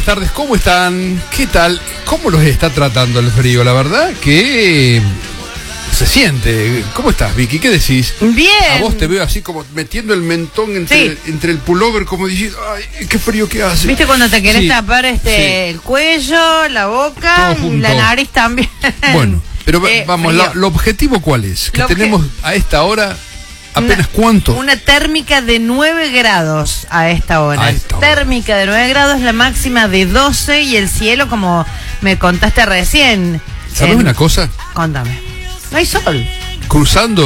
Buenas tardes, ¿cómo están? ¿Qué tal? ¿Cómo los está tratando el frío? La verdad que se siente. ¿Cómo estás, Vicky? ¿Qué decís? Bien. A vos te veo así como metiendo el mentón entre el pullover, como diciendo, ay, qué frío que hace. ¿Viste cuando te querés tapar el cuello, la boca y la nariz también? Bueno, pero vamos, ¿lo objetivo cuál es? Que tenemos a esta hora apenas ¿cuánto? Una térmica de 9 grados a esta hora. Térmica de 9 grados, la máxima de 12 y el cielo, como me contaste recién. ¿Sabes una cosa? Contame. No hay sol. Cruzando